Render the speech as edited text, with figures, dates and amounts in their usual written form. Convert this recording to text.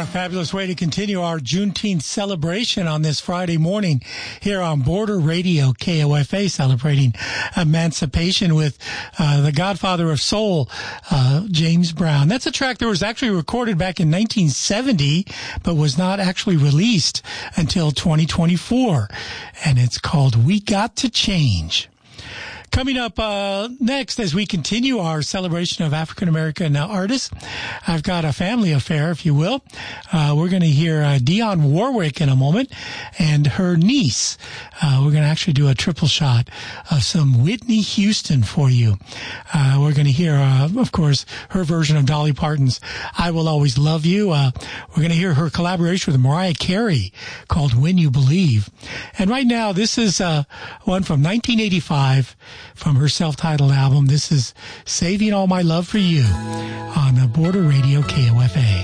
Fabulous way to continue our Juneteenth celebration on this Friday morning here on Border Radio KOFA, celebrating emancipation with the godfather of soul, James Brown. That's a track that was actually recorded back in 1970, but was not actually released until 2024. And it's called We Got to Change. Coming up next, as we continue our celebration of African-American artists, I've got a family affair, if you will. We're going to hear Dionne Warwick in a moment and her niece. We're going to actually do a triple shot of some Whitney Houston for you. We're going to hear, of course, her version of Dolly Parton's I Will Always Love You. We're going to hear her collaboration with Mariah Carey called When You Believe. And right now, this is one from 1985. From her self-titled album. This is Saving All My Love for You on Border Radio KOFA.